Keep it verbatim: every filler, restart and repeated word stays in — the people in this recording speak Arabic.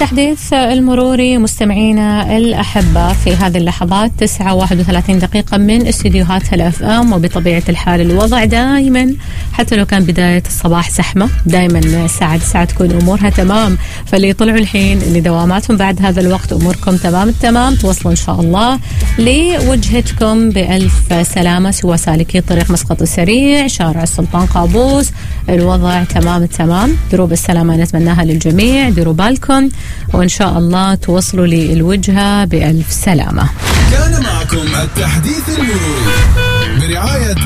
التحديث المروري مستمعينا الأحبة في هذه اللحظات تسعة واحد وثلاثين دقيقة من استديوهات هلا اف ام. وبطبيعة الحال الوضع دائما حتى لو كان بداية الصباح زحمة دائما الساعة تسعة تكون أمورها تمام. فاللي يطلعوا الحين اللي دواماتهم بعد هذا الوقت أموركم تمام التمام، توصلوا إن شاء الله لوجهتكم بألف سلامة، سواء سالكي طريق مسقط السريع، شارع السلطان قابوس، الوضع تمام التمام. دروب السلامة نتمناها للجميع، ديروا بالكم وإن شاء الله توصلوا للوجهة بألف سلامة. كان معكم التحديث المروري برعاية